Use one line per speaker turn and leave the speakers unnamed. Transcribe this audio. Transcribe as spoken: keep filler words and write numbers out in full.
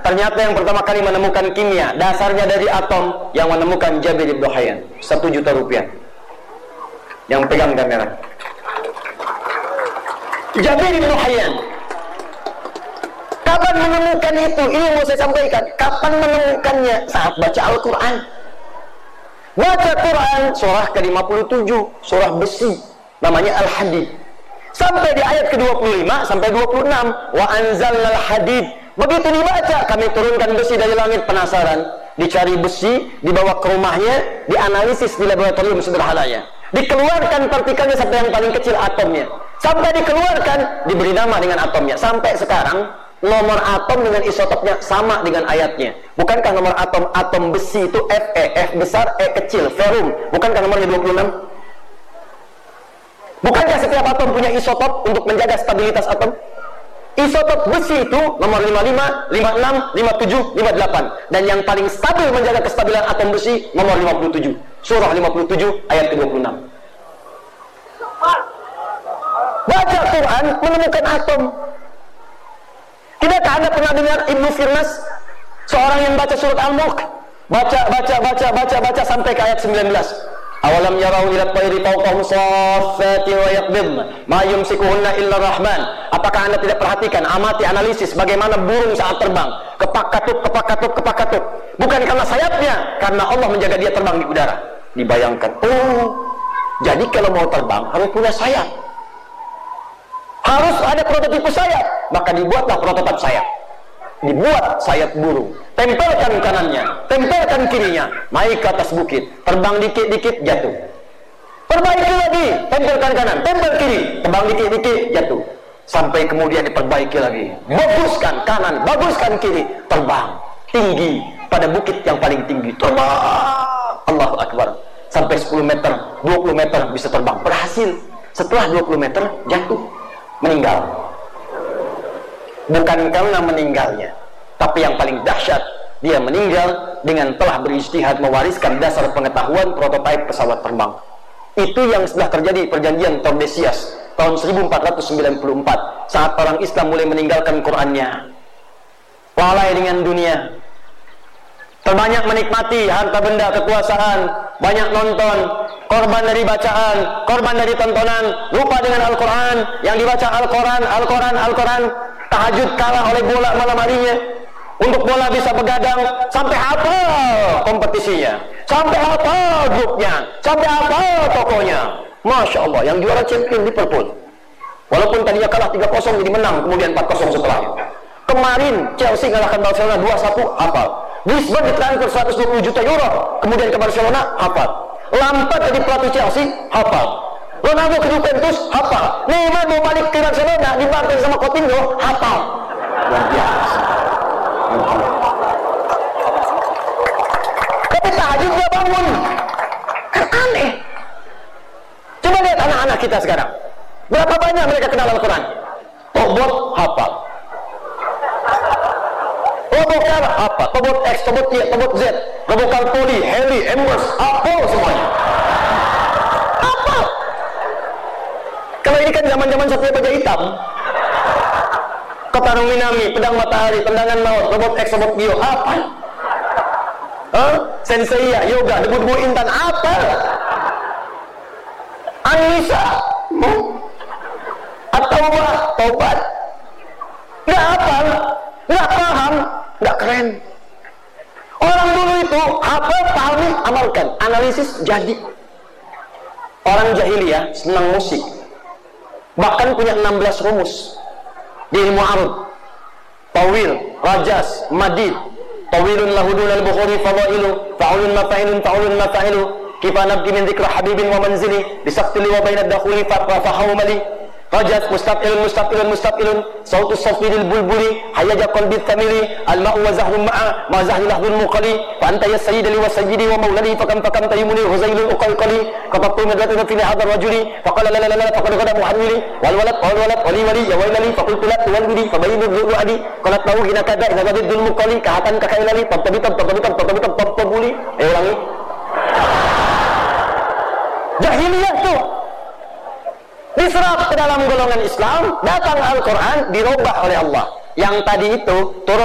Ternyata yang pertama kali menemukan kimia dasarnya dari atom yang menemukan Jabir bin Hayyan, satu juta rupiah. Yang pegang kamera Jabir bin Hayyan. Kapan menemukan itu? Ini mau saya sampaikan. Kapan menemukannya? Saat baca Al-Quran. Baca Quran surah ke lima puluh tujuh, surah besi, namanya Al-Hadid. Sampai di ayat ke dua puluh lima sampai dua puluh enam, wa anzalnal hadid. Begitu dibaca, kami turunkan besi dari langit. Penasaran, dicari besi, dibawa ke rumahnya, dianalisis di laboratorium sederhananya, dikeluarkan partikelnya sampai yang paling kecil atomnya. Sampai dikeluarkan, diberi nama dengan atomnya. Sampai sekarang nomor atom dengan isotopnya sama dengan ayatnya. Bukankah nomor atom atom besi itu Fe, F besar, E kecil, ferum? Bukankah nomornya dua puluh enam? Bukankah setiap atom punya isotop untuk menjaga stabilitas atom? Isotop besi itu nomor lima puluh lima, lima puluh enam, lima puluh tujuh, lima puluh delapan. Dan yang paling stabil menjaga kestabilan atom besi nomor lima puluh tujuh. Surah lima puluh tujuh ayat ke dua puluh enam. Baca Quran menemukan atom. Tidakkah Anda pernah dengar Ibnu Firnas, seorang yang baca surat Al-Mulk, baca, baca, baca, baca, baca sampai ke ayat sembilan belas. Awalam yarau ila tayri fawqahum saffati wa yaqbidna ma yumsikuhunna illa rahman. Apakah Anda tidak perhatikan, amati, analisis bagaimana burung saat terbang, kepak katup, kepak katup, kepak katup. Bukan karena sayapnya, karena Allah menjaga dia terbang di udara. Dibayangkan, oh, jadi kalau mau terbang harus punya sayap. Harus ada prototipe sayap, maka dibuatlah prototip sayap. Dibuat sayap burung, tempelkan kanannya, tempelkan kirinya, naik ke atas bukit, terbang dikit-dikit jatuh. Perbaiki lagi, tempelkan kanan, tempel kiri, terbang dikit-dikit jatuh. Sampai kemudian diperbaiki lagi, baguskan kanan, baguskan kiri, terbang tinggi pada bukit yang paling tinggi, terbang, Allahu Akbar, sampai sepuluh meter, dua puluh meter bisa terbang, berhasil. Setelah dua puluh meter jatuh, meninggal. Bukan karena meninggalnya, tapi yang paling dahsyat, dia meninggal dengan telah berijtihad mewariskan dasar pengetahuan prototipe pesawat terbang. Itu yang sudah terjadi perjanjian Tordesillas tahun seribu empat ratus sembilan puluh empat, saat orang Islam mulai meninggalkan Qurannya, lalai dengan dunia, terbanyak menikmati harta benda, kekuasaan, banyak nonton, korban dari bacaan, korban dari tontonan, lupa dengan Al-Quran. Yang dibaca Al-Quran, Al-Quran, Al-Quran. Tahajud kalah oleh bola malam harinya. Untuk bola bisa begadang, sampai hafal kompetisinya, sampai hafal grupnya, sampai hafal tokonya. Masya Allah, yang juara champion Liverpool, walaupun tadinya kalah tiga kosong jadi menang kemudian empat kosong setelahnya. Kemarin Chelsea mengalahkan Barcelona dua satu, hafal. Lisbon ditransfer seratus dua puluh juta euro kemudian ke Barcelona, hafal. Lampard jadi pelatih Chelsea, hafal. Ronaldo ke Juventus, hafal. Neymar mau balik ke Barcelona, dibantai sama Coutinho, hafal. Luar biasa. Tapi tahajud dia bangun, kan aneh. Coba lihat anak-anak kita sekarang, berapa banyak mereka kenal Al-Quran? Tobot, hafal. Robokal, hafal. Tobot X, Tobot Y, Tobot Z, Robokal Poli, Heli, Emers, hafal semuanya. Kalau ini kan zaman-zaman Satria Baja Hitam, Kotarung Minami, Pedang Matahari, Tendangan Maut, Robot X, Robot Gio, apa? Huh? Senseiya, Yoga, Debu-Debu Intan, apa? Anissa, At-Taubah, Taubat, nggak hafal, nggak paham, nggak keren. Orang dulu itu hafal, pahami, amalkan, analisis jadi. Orang jahiliyah senang musik, bahkan punya enam belas rumus di ilmu arud, tawil, rajas, madid, tawilun lahudun al-bukhuri fadailu, fa'ulun mafa'ilun, fa'ulun mafa'ilu, kifa nabki min dhikra habibin wa manzili, bisaktili wa bainad dakhuli fa'fahawmali, rajas, mustafilun, mustafilun, mustafilun, sautus safiril bulbuli, hayaja qalbi tamili, al-ma'u wa zahrun ma'a, ma zahri lahdun muqali, fa'anta ya sayyidali wa sayyidi wa maulali, fakam fakam tayyumuni, huzailun uqalqali, kataktu midratuna fili hadar rajuli, faqala la la la la, faqad gada muhamili, wal walad, wal walad, wali wali, ya wailali, faqultu la tuwalwili, fabayinu dhu'u adi, qalat tahu hina kada, ina gadidul muqali, kahatan kakailali, tabtabitab, tabtabitab, tabtabitab, tabtabuli. Eh ulangi. Jahiliyah tuh diserap ke dalam golongan Islam, datang Al-Quran, dirubah oleh Allah. Yang tadi itu turun